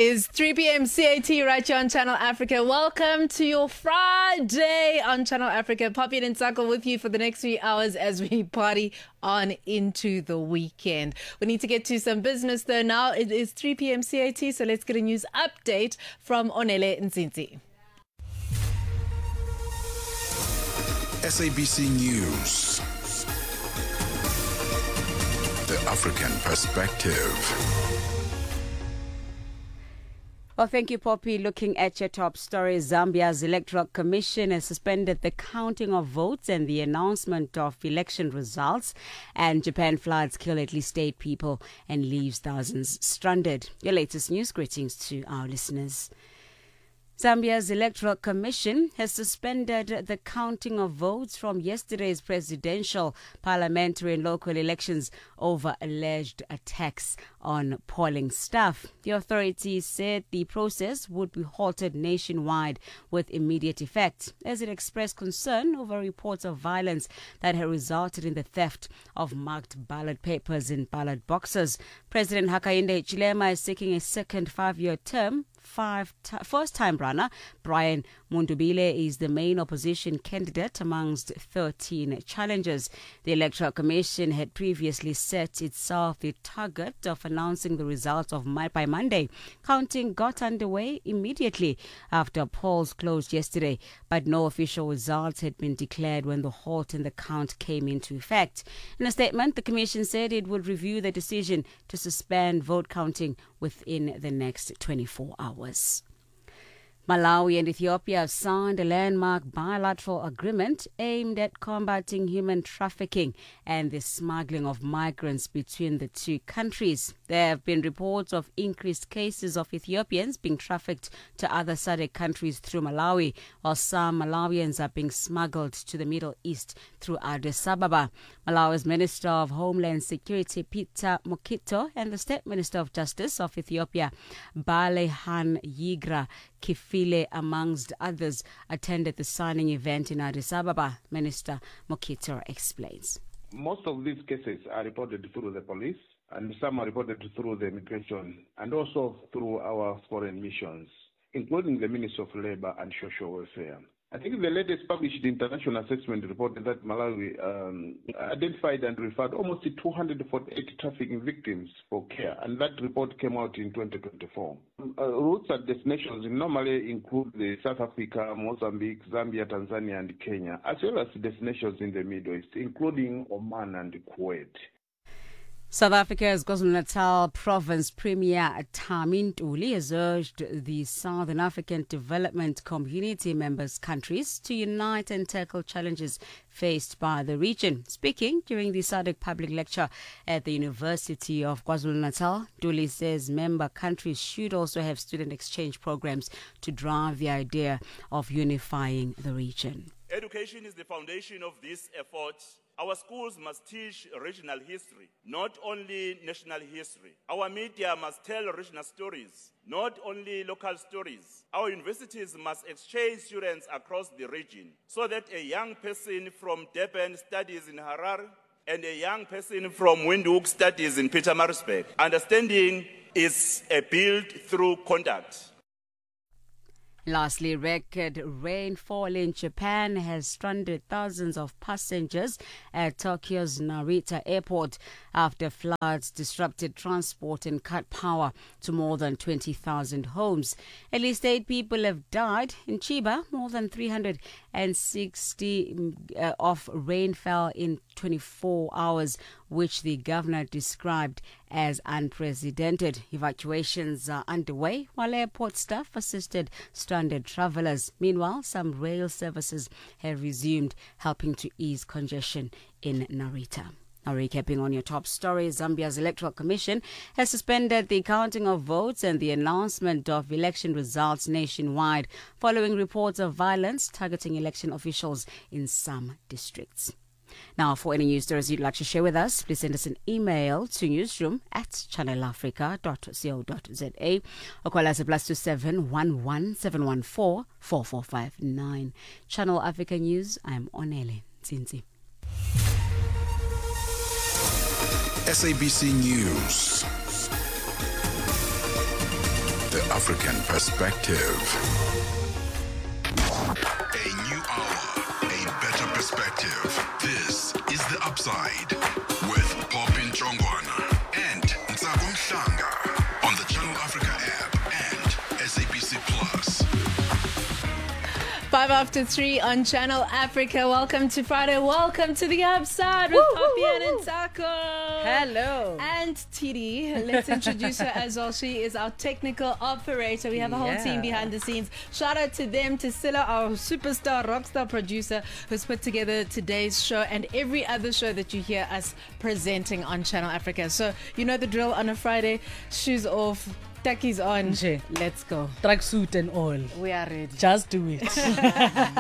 Is 3 p.m. CAT right here on Channel Africa. Welcome to your Friday on Channel Africa. Poppy and Nsako with you for the next 3 hours as we party on into the weekend. We need to get to some business though now. It is 3 p.m. CAT, so let's get a news update from Onele Nzinzi. SABC News. The African Perspective. Well, thank you, Poppy. Looking at your top story, Zambia's Electoral Commission has suspended the counting of votes and the announcement of election results. And Japan floods kill at least 8 people and leaves thousands stranded. Your latest news. Greetings to our listeners. Zambia's Electoral Commission has suspended the counting of votes from yesterday's presidential, parliamentary and local elections over alleged attacks on polling staff. The authorities said the process would be halted nationwide with immediate effect, as it expressed concern over reports of violence that had resulted in the theft of marked ballot papers in ballot boxes. President Hakainde Hichilema is seeking a second 5-year term. First-time runner Brian Mundubile is the main opposition candidate amongst 13 challengers. The Electoral Commission had previously set itself the target of announcing the results by Monday. Counting got underway immediately after polls closed yesterday, but no official results had been declared when the halt in the count came into effect. In a statement, the Commission said it would review the decision to suspend vote counting within the next 24 hours. Malawi and Ethiopia have signed a landmark bilateral agreement aimed at combating human trafficking and the smuggling of migrants between the two countries. There have been reports of increased cases of Ethiopians being trafficked to other SADC countries through Malawi, while some Malawians are being smuggled to the Middle East through Addis Ababa. Malawi's Minister of Homeland Security, Peter Mokito, and the State Minister of Justice of Ethiopia, Balehan Yigra Kifile, amongst others, attended the signing event in Addis Ababa. Minister Mokito explains. Most of these cases are reported through the police, and some are reported through the immigration, and also through our foreign missions, including the Ministry of Labour and Social Welfare. I think the latest published international assessment reported that Malawi identified and referred almost 248 trafficking victims for care, and that report came out in 2024. Routes and destinations normally include South Africa, Mozambique, Zambia, Tanzania, and Kenya, as well as destinations in the Middle East, including Oman and Kuwait. South Africa's KwaZulu-Natal Province Premier Thami Ntuli has urged the Southern African Development Community members countries to unite and tackle challenges faced by the region. Speaking during the SADC public lecture at the University of KwaZulu-Natal, Ntuli says member countries should also have student exchange programs to drive the idea of unifying the region. Education is the foundation of this effort. Our schools must teach regional history, not only national history. Our media must tell regional stories, not only local stories. Our universities must exchange students across the region so that a young person from Durban studies in Harare and a young person from Windhoek studies in Pietermaritzburg. Understanding is built through conduct. Lastly, record rainfall in Japan has stranded thousands of passengers at Tokyo's Narita Airport after floods disrupted transport and cut power to more than 20,000 homes. At least 8 people have died. In Chiba, more than 360 of rain fell in 24 hours, which the governor described as unprecedented. Evacuations are underway while airport staff assisted stranded travelers. Meanwhile, some rail services have resumed, helping to ease congestion in Narita. Now, recapping on your top story, Zambia's Electoral Commission has suspended the counting of votes and the announcement of election results nationwide following reports of violence targeting election officials in some districts. Now, for any news stories you'd like to share with us, please send us an email to newsroom@channelafrica.co.za or call us at +27 11 714 4459. Channel Africa News, I'm Onele Nzinzi. SABC News. The African perspective. A new hour, a better perspective. This is The Upside with Poppy Chongwana and Ntsako Mhlanga on the Channel Africa app and SABC Plus. 3:05 on Channel Africa. Welcome to Friday. Welcome to The Upside with Poppy and Ntsako. Hello. And TD. Let's introduce her as well. She is our technical operator. We have a whole team behind the scenes. Shout out to them, to Silla, our superstar, rockstar producer, who's put together today's show and every other show that you hear us presenting on Channel Africa. So, you know the drill on a Friday. Shoes off. Takis on. Nje. Let's go. Tracksuit and all. We are ready. Just do it.